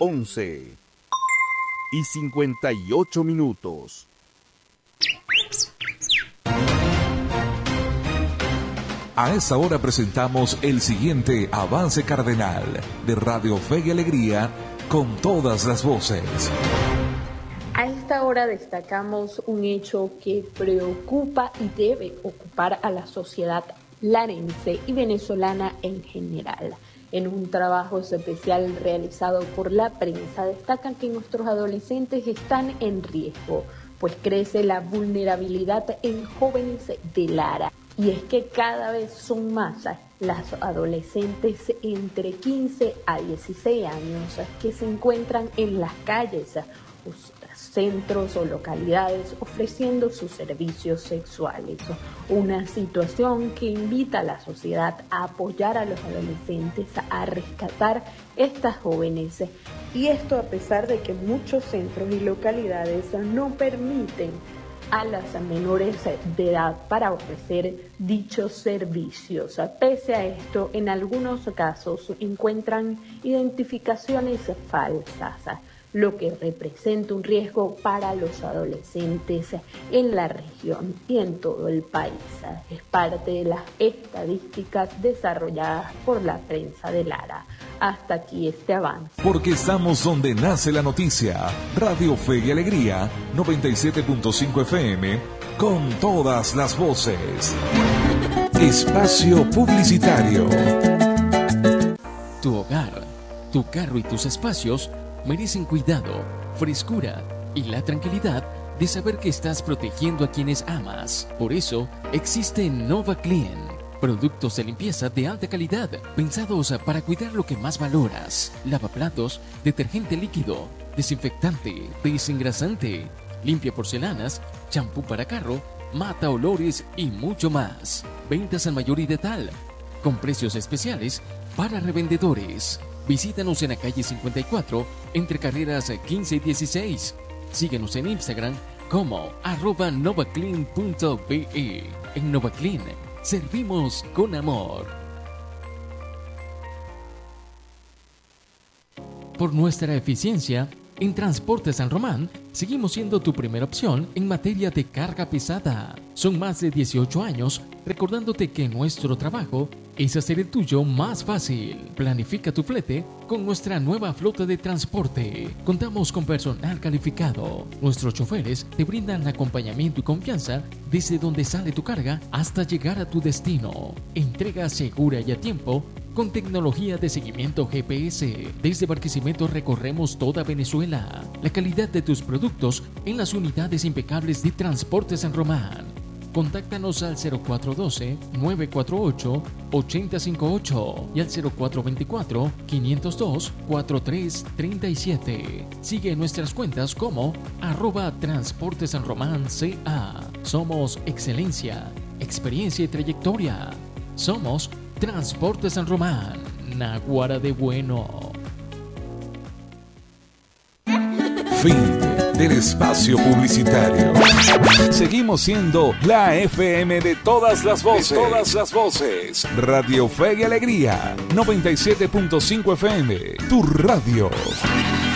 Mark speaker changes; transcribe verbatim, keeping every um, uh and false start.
Speaker 1: once y cincuenta y ocho minutos.
Speaker 2: A esta hora presentamos el siguiente avance cardenal de Radio Fe y Alegría con todas las voces.
Speaker 3: A esta hora destacamos un hecho que preocupa y debe ocupar a la sociedad larense y venezolana en general. En un trabajo especial realizado por la prensa, destacan que nuestros adolescentes están en riesgo, pues crece la vulnerabilidad en jóvenes de Lara. Y es que cada vez son más las adolescentes entre quince a dieciséis años que se encuentran en las calles, centros o localidades ofreciendo sus servicios sexuales. Una situación que invita a la sociedad a apoyar a los adolescentes a rescatar estas jóvenes. Y esto a pesar de que muchos centros y localidades no permiten a las menores de edad para ofrecer dichos servicios. Pese a esto, en algunos casos encuentran identificaciones falsas, lo que representa un riesgo para los adolescentes en la región y en todo el país. Es parte de las estadísticas desarrolladas por la prensa de Lara. Hasta aquí este avance.
Speaker 2: Porque estamos donde nace la noticia. Radio Fe y Alegría, noventa y siete punto cinco F M, con todas las voces. Espacio publicitario.
Speaker 4: Tu hogar, tu carro y tus espacios merecen cuidado, frescura y la tranquilidad de saber que estás protegiendo a quienes amas. Por eso existe Nova Clean, productos de limpieza de alta calidad, pensados para cuidar lo que más valoras: lavaplatos, detergente líquido, desinfectante, desengrasante, limpia porcelanas, champú para carro, mata olores y mucho más. Ventas al mayor y de tal, con precios especiales para revendedores. Visítanos en la calle cincuenta y cuatro, entre carreras quince y dieciséis. Síguenos en Instagram como arroba novaclean punto be. En Novaclean servimos con amor. Por nuestra eficiencia, en Transporte San Román, seguimos siendo tu primera opción en materia de carga pesada. Son más de dieciocho años recordándote que nuestro trabajo es hacer el tuyo más fácil. Planifica tu flete con nuestra nueva flota de transporte. Contamos con personal calificado. Nuestros choferes te brindan acompañamiento y confianza desde donde sale tu carga hasta llegar a tu destino. Entrega segura y a tiempo con tecnología de seguimiento G P S. Desde Barquisimeto recorremos toda Venezuela. La calidad de tus productos en las unidades impecables de Transporte San Román. Contáctanos al cero cuatro uno dos, nueve cuatro ocho, ocho cero cinco ocho y al cero cuatro dos cuatro, cinco cero dos, cuatro tres tres siete. Sigue nuestras cuentas como arroba Transporte San Román C A. Somos excelencia, experiencia y trayectoria. Somos Transporte San Román, Naguara de bueno.
Speaker 2: Fin del espacio publicitario. Seguimos siendo la F M de todas las voces. De todas las voces. Radio Fe y Alegría, noventa y siete punto cinco F M, tu radio.